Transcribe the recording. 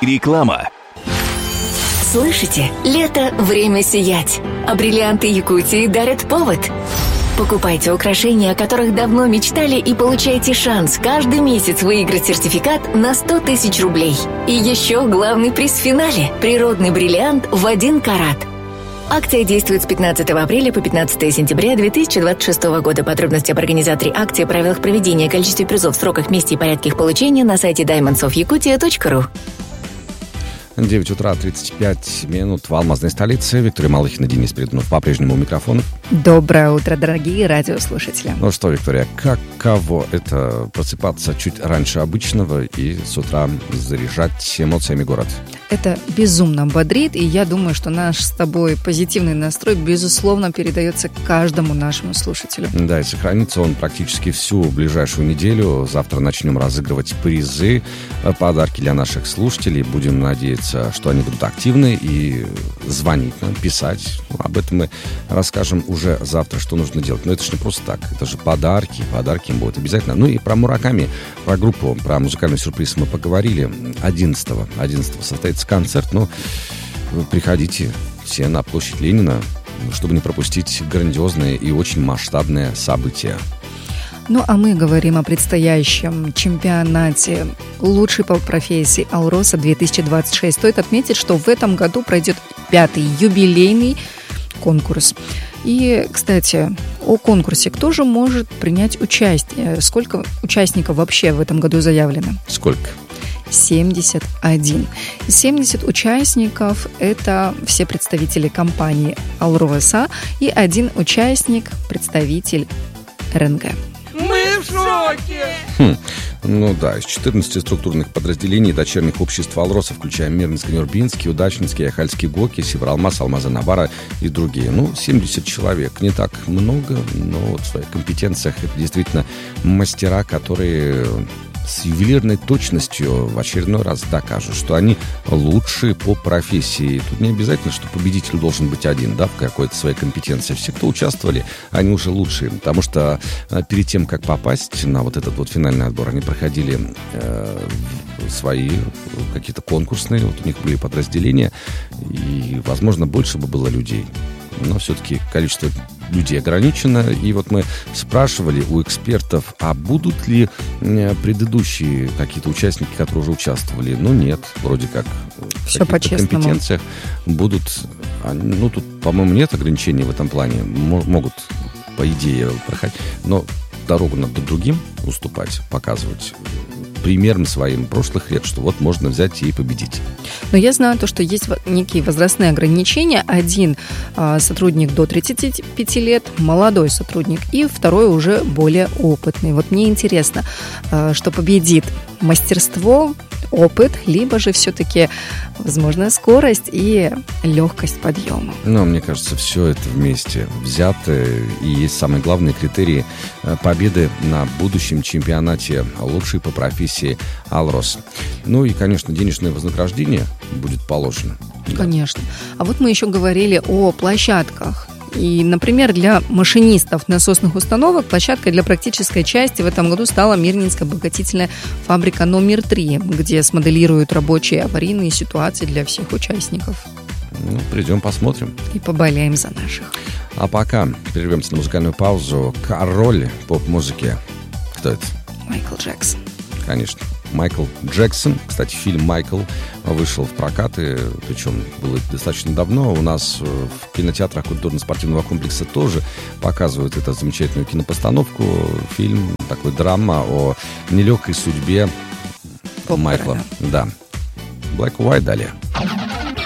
Реклама. Слышите? Лето – время сиять. А бриллианты Якутии дарят повод. Покупайте украшения, о которых давно мечтали, и получайте шанс каждый месяц выиграть сертификат на 100 тысяч рублей. И еще главный приз в финале – природный бриллиант в 1 карат. Акция действует с 15 апреля по 15 сентября 2026 года. Подробности об организаторе акции, правилах проведения, количестве призов, сроках, месте и порядке их получения на сайте diamondsofyakutia.ru. 9 утра, 35 минут в алмазной столице. Виктория Малыхина, Денис Придунов по-прежнему у микрофона. Доброе утро, дорогие радиослушатели. Ну что, Виктория, каково это просыпаться чуть раньше обычного и с утра заряжать эмоциями город? Это безумно бодрит, и я думаю, что наш с тобой позитивный настрой, безусловно, передается каждому нашему слушателю. Да, и сохранится он практически всю ближайшую неделю. Завтра начнем разыгрывать призы, подарки для наших слушателей. Будем надеяться, что они будут активны и звонить нам, писать. Об этом мы расскажем уже завтра, что нужно делать. Но это же не просто так, это же подарки им будут обязательно. Ну и про Мураками, про группу, про музыкальный сюрприз мы поговорили. 11-го состоится концерт, но приходите все на площадь Ленина, чтобы не пропустить грандиозное и очень масштабное событие. Ну, а мы говорим о предстоящем чемпионате «Лучший по профессии Алроса 2026». Стоит отметить, что в этом году пройдет 5-й юбилейный конкурс. И, кстати, о конкурсе. Кто же может принять участие? Сколько участников вообще в этом году заявлено? Сколько? 71. 70 участников – это все представители компании «Алроса» и один участник – представитель РНГ. Мы в шоке! Ну да, из 14 структурных подразделений дочерних обществ «Алроса», включая Мирнинский, Нюрбинский, Удачнинский, Ахальский, Гоки, Севралмаз, Алмаза-Навара и другие. 70 человек. Не так много, но вот в своих компетенциях это действительно мастера, которые с ювелирной точностью в очередной раз докажут, что они лучшие по профессии. Тут не обязательно, что победитель должен быть один, да, в какой-то своей компетенции. Все, кто участвовали, они уже лучшие. Потому что перед тем, как попасть на вот этот вот финальный отбор, они проходили свои какие-то конкурсные, вот у них были подразделения, и, возможно, больше бы было людей. Но все-таки количество людей ограничено. И вот мы спрашивали у экспертов, а будут ли предыдущие какие-то участники, которые уже участвовали? Нет, вроде как все в каких-то компетенциях будут. Тут, по-моему, нет ограничений в этом плане. Могут, по идее, проходить. Но дорогу надо другим уступать, показывать примером своим прошлых лет, что вот можно взять и победить. Но я знаю то, что есть некие возрастные ограничения. Один сотрудник до 35 лет, молодой сотрудник, и второй уже более опытный. Вот мне интересно, что победит: мастерство, опыт, либо же все-таки, возможно, скорость и легкость подъема. Мне кажется, все это вместе взято, и есть самые главные критерии победы на будущем чемпионате «Лучший по профессии Алрос». И, конечно, денежное вознаграждение будет положено. Конечно. А вот мы еще говорили о площадках. И, например, для машинистов насосных установок площадкой для практической части в этом году стала Мирнинская обогатительная фабрика номер 3, где смоделируют рабочие аварийные ситуации для всех участников. Придем, посмотрим. И поболеем за наших. А пока прервемся на музыкальную паузу. Король поп-музыки. Кто это? Майкл Джексон. Конечно. Майкл Джексон. Кстати, фильм «Майкл» вышел в прокаты, причем было достаточно давно. У нас в кинотеатрах культурно-спортивного комплекса тоже показывают эту замечательную кинопостановку. Фильм, такой драма о нелегкой судьбе Майкла. Да. Black or White далее.